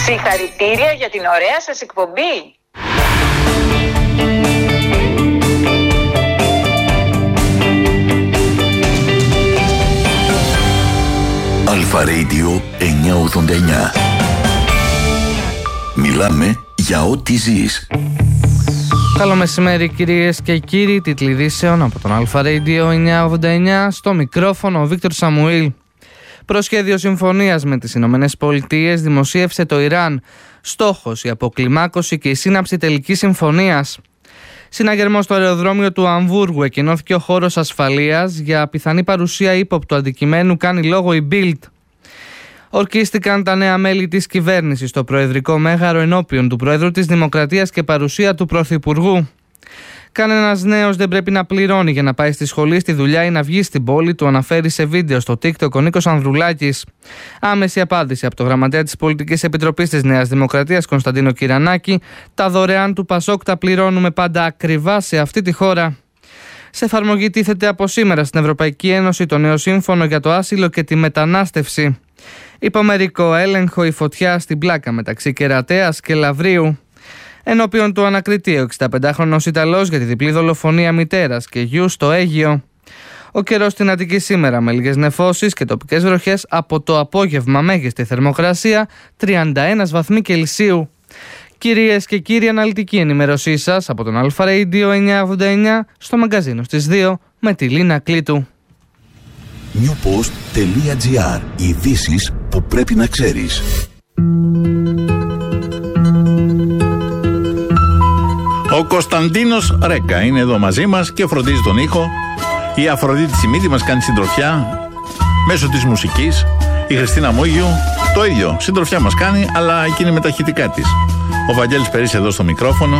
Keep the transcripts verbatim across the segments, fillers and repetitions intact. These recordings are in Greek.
Συγχαρητήρια για την ωραία σας εκπομπή. Αλφα Radio εννιακόσια ογδόντα εννιά. Μιλάμε για ό,τι ζεις. Καλό μεσημέρι κυρίες και κύριοι, τίτλοι ειδήσεων από τον Αλφα Radio εννιακόσια ογδόντα εννιά. Στο μικρόφωνο ο Βίκτορ Σαμουήλ. Προσχέδιο συμφωνίας με τις Ηνωμένες Πολιτείες δημοσίευσε το Ιράν. Στόχος η αποκλιμάκωση και η σύναψη τελικής συμφωνίας. Συναγερμός στο αεροδρόμιο του Αμβούργου εκκοινώθηκε ο χώρος ασφαλείας. Για πιθανή παρουσία ύποπτου αντικειμένου κάνει λόγο η Bild. Ορκίστηκαν τα νέα μέλη της κυβέρνησης στο Προεδρικό Μέγαρο ενώπιον του Προέδρου της Δημοκρατίας και παρουσία του Πρωθυπουργού. Κανένας νέος δεν πρέπει να πληρώνει για να πάει στη σχολή, στη δουλειά ή να βγει στην πόλη, του αναφέρει σε βίντεο στο TikTok ο Νίκος Ανδρουλάκης. Άμεση απάντηση από το γραμματέα της Πολιτικής Επιτροπής της Νέας Δημοκρατίας, Κωνσταντίνο Κυρανάκη. Τα δωρεάν του Πασόκ τα πληρώνουμε πάντα ακριβά σε αυτή τη χώρα. Σε εφαρμογή τίθεται από σήμερα στην Ευρωπαϊκή Ένωση το νέο σύμφωνο για το άσυλο και τη μετανάστευση. Υπομερικό έλεγχο η φωτιά στην πλάκα μεταξύ Κερατέας και Λαβρίου. Ενώπιον του ανακριτή ο εξηνταπεντάχρονος Ιταλός για τη διπλή δολοφονία μητέρας και γιου στο Αίγυο. Ο καιρός στην Αττική σήμερα με λίγες νεφώσεις και τοπικές βροχές, από το απόγευμα μέγιστη θερμοκρασία τριάντα ένα βαθμοί Κελσίου. Κυρίες και κύριοι, αναλυτική ενημέρωσή σας από τον Αλφα Radio εννιακόσια ογδόντα εννιά στο μαγκαζίνο στις δύο με τη Λίνα Κλήτου. newpost τελεία gr. Ειδήσεις που πρέπει να ξέρεις. Ο Κωνσταντίνος Ρέκα είναι εδώ μαζί μας και φροντίζει τον ήχο. Η Αφροδίτη Σιμίδη μας κάνει συντροφιά μέσω της μουσικής. Η Χριστίνα Μούγιου το ίδιο, συντροφιά μας κάνει, αλλά εκείνη με τα ηχητικά της. Ο Βαγγέλης Περής εδώ στο μικρόφωνο.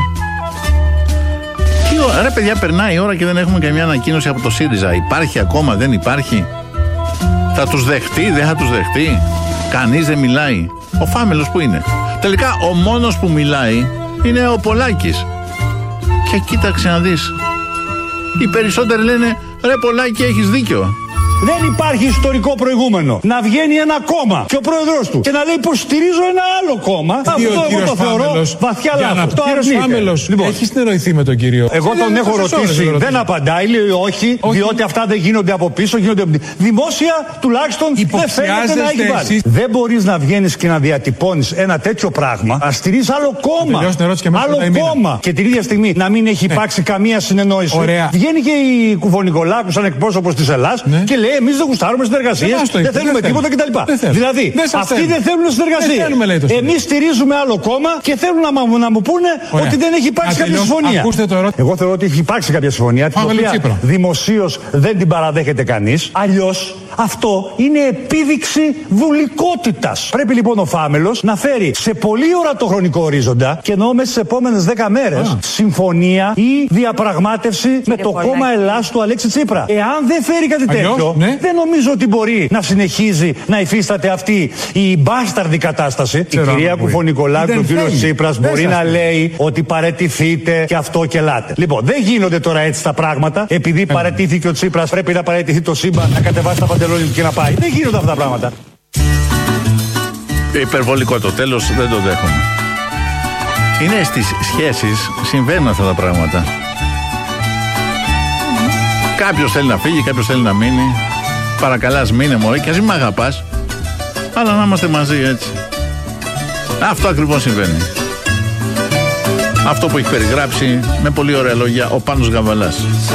Τι ώρα, ρε παιδιά, περνάει η ώρα και δεν έχουμε καμιά ανακοίνωση από το ΣΥΡΙΖΑ. Υπάρχει ακόμα, δεν υπάρχει? Θα τους δεχτεί, δεν θα τους δεχτεί? Κανείς δεν μιλάει. Ο Φάμελος που είναι? Τελικά ο μόνος που μιλάει είναι ο Πολάκης. Και κοίταξε να δεις, οι περισσότεροι λένε ρε Πολάκη, έχεις δίκιο. Δεν υπάρχει ιστορικό προηγούμενο να βγαίνει ένα κόμμα και ο πρόεδρος του και να λέει πως στηρίζω ένα άλλο κόμμα. Αυτό εγώ το θεωρώ βαθιά λάθος. Το Φάμελος, λοιπόν, έχει συνεννοηθεί με τον κύριο? Εγώ τον έχω ρωτήσει, δεν απαντάει, λέει όχι, όχι, διότι αυτά δεν γίνονται από πίσω, γίνονται από... Δημόσια τουλάχιστον δεν φαίνεται να έχει βάλει. Δεν μπορείς να βγαίνεις και να διατυπώνεις ένα τέτοιο πράγμα, να στηρίζεις άλλο κόμμα. Άλλο κόμμα. Και την ίδια στιγμή να μην έχει υπάρξει καμία συνεννόηση. Βγαίνει και η Κουφονικολάκου σαν εκπρόσωπος της Ελλάδας και λέει εμείς δεν γουστάρουμε συνεργασίες, δεν θέλουμε τίποτα κτλ. Δηλαδή, αυτοί δεν θέλουν συνεργασία. Εμείς στηρίζουμε άλλο κόμμα και θέλουν να, να μου πούνε Ωραία. ότι δεν έχει υπάρξει κάποια συμφωνία. Εγώ θεωρώ ότι έχει υπάρξει κάποια συμφωνία, την οποία δημοσίως δεν την παραδέχεται κανείς. Αλλιώς αυτό είναι επίδειξη βουλικότητας. Πρέπει λοιπόν ο Φάμελος να φέρει σε πολύ ορατό χρονικό ορίζοντα, και εννοώ μέσα στις επόμενες δέκα μέρες, Α. συμφωνία ή διαπραγμάτευση Κύριε με το Πολάκη. κόμμα Ελλάς του Αλέξη Τσίπρα. Εάν δεν φέρει κάτι τέτοιο, Αλλιώς, ναι. δεν νομίζω ότι μπορεί να συνεχίζει να υφίσταται αυτή η μπάσταρδη κατάσταση. Ξέρω, η κυρία Κουφονικολάκου και ο κύριος Τσίπρας μπορεί να λέει ότι παραιτηθείτε και αυτό και ελάτε. Λοιπόν, δεν γίνονται τώρα έτσι τα πράγματα. Επειδή ε. παραιτήθηκε ο Τσίπρας, πρέπει να παραιτηθεί το σύμπαν, να κατεβάσει τα παντελόνια του και να πάει. Δεν γίνονται αυτά τα πράγματα. Υπερβολικό το τέλος, δεν το δέχομαι. Είναι στις σχέσεις, συμβαίνουν αυτά τα πράγματα. Κάποιος θέλει να φύγει, κάποιος θέλει να μείνει. Παρακαλάς μείνε μωρέ και ας μην μ' αγαπάς, αλλά να είμαστε μαζί έτσι. Αυτό ακριβώς συμβαίνει. Αυτό που έχει περιγράψει με πολύ ωραία λόγια ο Πάνος Γαβαλάς.